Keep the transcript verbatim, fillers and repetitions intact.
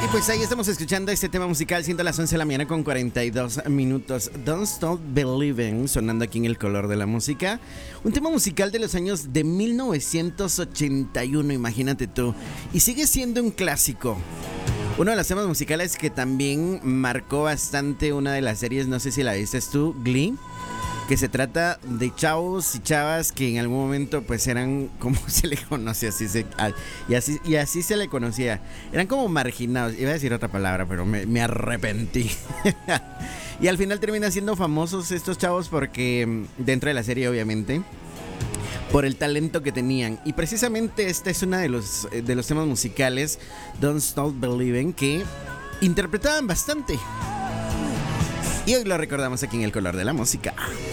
Pues ahí estamos escuchando este tema musical, siendo las once de la mañana con cuarenta y dos minutos. Don't Stop Believing, sonando aquí en El Color de la Música. Un tema musical de los años de mil novecientos ochenta y uno, imagínate tú. Y sigue siendo un clásico. Uno de los temas musicales que también marcó bastante una de las series, no sé si la viste tú, Glee. Que se trata de chavos y chavas que en algún momento pues eran, como se le conoce, así se, y, así, y así se le conocía, eran como marginados, iba a decir otra palabra pero me, me arrepentí. Y al final terminan siendo famosos estos chavos porque dentro de la serie obviamente, por el talento que tenían. Y precisamente este es uno de los, de los temas musicales, Don't Stop Believing, que interpretaban bastante. Y hoy lo recordamos aquí en El Color de la Música.